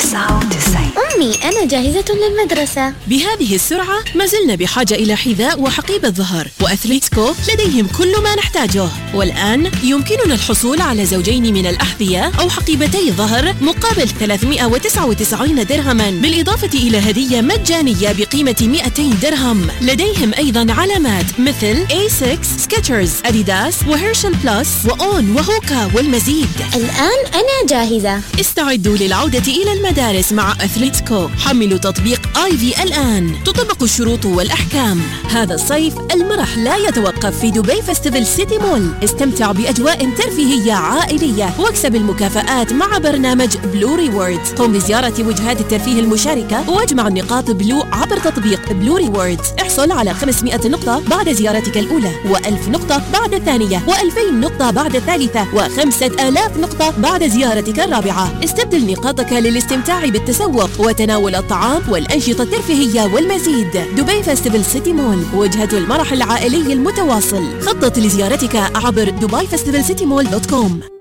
99. أمي أنا جاهزة للمدرسة. بهذه السرعة ما زلنا بحاجة إلى حذاء وحقيبة ظهر، وأثليتسكو لديهم كل ما نحتاجه. والآن يمكننا الحصول على زوجين من الأحذية أو حقيبتي ظهر مقابل 399 درهما، بالإضافة إلى هدية مجانية بقيمة 200 درهم. لديهم أيضا علامات مثل A6، سكيتشرز، أديداس، وهيرشن بلس، وأون، وهوكا، والمزيد. الآن أنا جاهزة. استعدوا للعودة إلى المدارس مع أثليتسكو. حملوا تطبيق آيفي الآن. تطبق الشروط والأحكام. هذا الصيف المرح لا يتوقف في دبي فيستيفال سيتي مول. استمتع بأجواء ترفيهية عائلية واكسب المكافآت مع برنامج بلو ريوردز. قم بزيارة وجهات الترفيه المشاركة واجمع النقاط بلو عبر تطبيق بلو ريوردز. احصل على 500 نقطة بعد زيارتك الأولى، و1000 نقطة بعد الثانية، و2000 نقطة بعد الثالثة، و5000 نقطة بعد زيارتك الرابعة. استبدل نقاطك للاستمتاع بالتسوق وتناول الطعام والأنشطة الترفيهية والمزيد. دبي فيستيفال سيتي مول، وجهة المرح العائلي المتواصل. خطط لزيارتك عبر dubaifestivalcitymall.com.